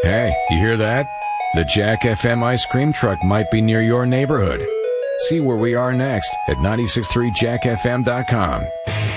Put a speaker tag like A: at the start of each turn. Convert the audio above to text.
A: Hey, you hear that? The Jack FM ice cream truck might be near your neighborhood. See where we are next at 963jackfm.com.